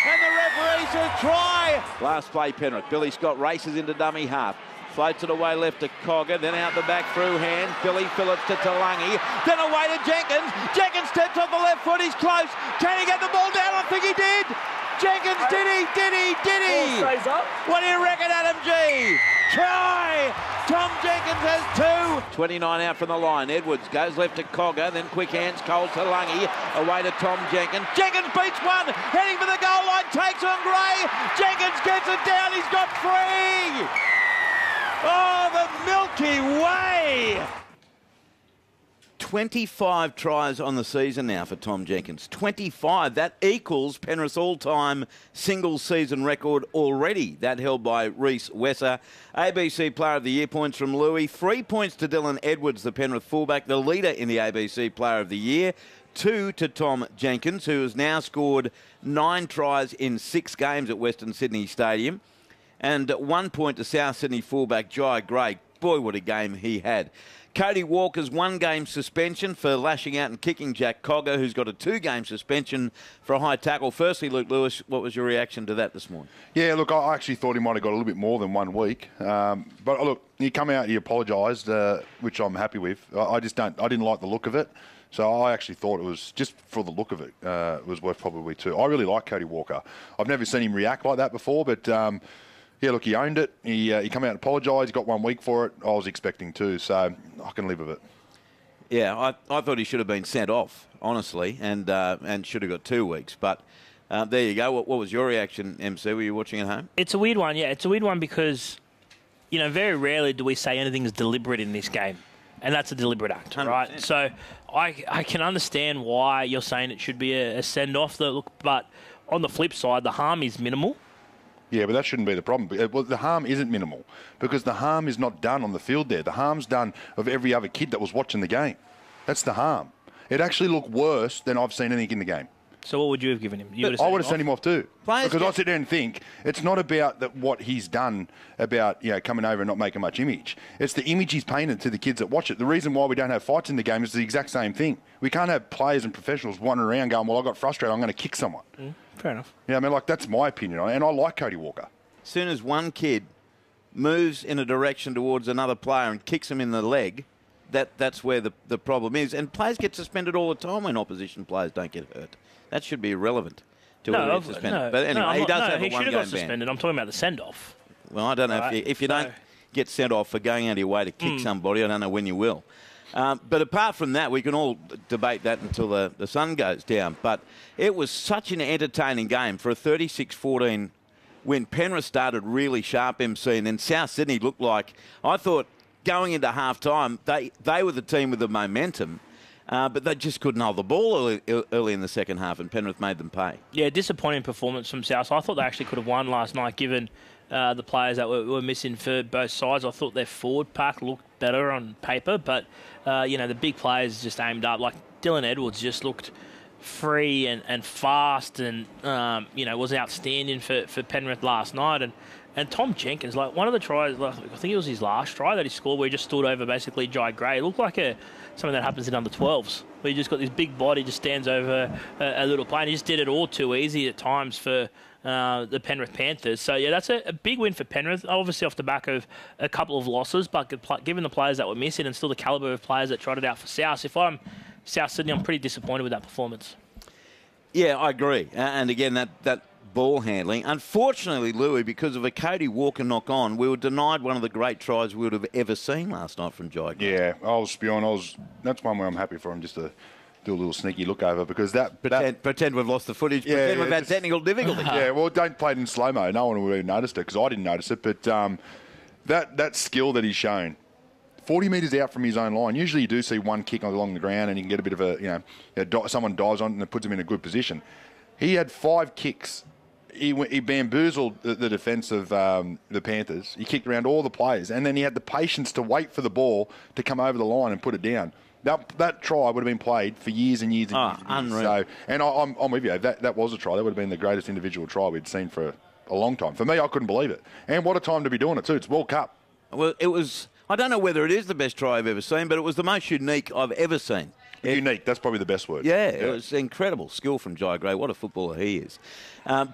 And the referee says try. Last play, Penrith. Billy Scott races into dummy half. Floats it away left to Cogger, then out the back through hands. Billy Phillips to Talangi, then away to Jenkins. Jenkins steps off the left foot, he's close. Can he get the ball down? I think he did. Jenkins, did he? Ball stays up. What do you reckon, Adam G? Try! Tom Jenkins has 2. 29 out from the line. Edwards goes left to Cogger, then quick hands, Cole Talangi, away to Tom Jenkins. Jenkins beats one, heading for the goal line, takes on Gray. Jenkins gets it down, he's got 3. Oh, the Milky Way! 25 tries on the season now for Tom Jenkins. 25. That equals Penrith's all-time single-season record already. That held by Reece Wesser. ABC Player of the Year points from Louis. 3 points to Dylan Edwards, the Penrith fullback, the leader in the ABC Player of the Year. 2 to Tom Jenkins, who has now scored 9 tries in 6 games at Western Sydney Stadium. And 1 point to South Sydney fullback Jai Gray. Boy, what a game he had. Cody Walker's 1-game suspension for lashing out and kicking Jack Cogger, who's got a 2-game suspension for a high tackle. Firstly, Luke Lewis, what was your reaction to that this morning? Yeah, look, I actually thought he might have got a little bit more than 1 week. But look, he come out, he apologised, which I'm happy with. I didn't like the look of it. So I actually thought it was, just for the look of it, it was worth probably 2. I really like Cody Walker. I've never seen him react like that before, but yeah, look, he owned it. He come out and apologised. He got 1 week for it. I was expecting 2, so I can live with it. Yeah, I thought he should have been sent off, honestly, and should have got 2 weeks. But there you go. What was your reaction, MC? Were you watching at home? It's a weird one, yeah. It's a weird one because, you know, very rarely do we say anything is deliberate in this game. And that's a deliberate act, 100%. right? So I can understand why you're saying it should be a send-off. But on the flip side, the harm is minimal. Yeah, but that shouldn't be the problem. Well, the harm isn't minimal because the harm is not done on the field there. The harm's done of every other kid that was watching the game. That's the harm. It actually looked worse than I've seen anything in the game. So what would you have given him? I would have sent him off too. Players because I sit there and think it's not about what he's done about coming over and not making much image. It's the image he's painted to the kids that watch it. The reason why we don't have fights in the game is the exact same thing. We can't have players and professionals wandering around going, well, I got frustrated, I'm going to kick someone. Fair enough. Yeah, I mean, like, that's my opinion. And I like Cody Walker. As soon as one kid moves in a direction towards another player and kicks him in the leg, that's where the problem is. And players get suspended all the time when opposition players don't get hurt. That should be irrelevant to whether he's suspended. No, but anyway, he does have a he should have got one-game suspended. ban. I'm talking about the send-off. Well, I don't know if you don't get sent off for going out of your way to kick somebody. I don't know when you will. But apart from that, we can all debate that until the sun goes down. But it was such an entertaining game for a 36-14 when Penrith started really sharp, MC, and then South Sydney looked like, I thought going into half-time, they were the team with the momentum, but they just couldn't hold the ball early in the second half, and Penrith made them pay. Yeah, disappointing performance from South. I thought they actually could have won last night, given the players that were missing for both sides. I thought their forward pack looked better on paper, but the big players just aimed up. Like Dylan Edwards just looked free and fast and was outstanding for Penrith last night. And Tom Jenkins, like one of the tries, I think it was his last try that he scored where he just stood over basically Jai Gray. It looked like something that happens in under 12s, where you just got this big body, just stands over a little play, and he just did it all too easy at times for the Penrith Panthers. So, yeah, that's a big win for Penrith, obviously off the back of a couple of losses, but given the players that were missing and still the calibre of players that trotted out for South, if I'm South Sydney, I'm pretty disappointed with that performance. Yeah, I agree. And again, that ball handling. Unfortunately, Louis, because of a Cody Walker knock on, we were denied one of the great tries we would have ever seen last night from Jai. Yeah, I was spewing. That's one where I'm happy for him just to do a little sneaky look over because pretend we've lost the footage. Yeah, pretend we've had technical difficulty. Yeah, well, don't play it in slow mo. No one would have noticed it because I didn't notice it. But that skill that he's shown. 40 metres out from his own line. Usually you do see one kick along the ground and you can get a bit of someone dives on it and it puts him in a good position. He had 5 kicks. He bamboozled the defence of the Panthers. He kicked around all the players and then he had the patience to wait for the ball to come over the line and put it down. That try would have been played for years and years and years. Unreal. So, and I'm with you. That was a try. That would have been the greatest individual try we'd seen for a long time. For me, I couldn't believe it. And what a time to be doing it too. It's World Cup. Well, it was... I don't know whether it is the best try I've ever seen, but it was the most unique I've ever seen. Unique, that's probably the best word. Yeah, it was incredible skill from Jai Gray. What a footballer he is.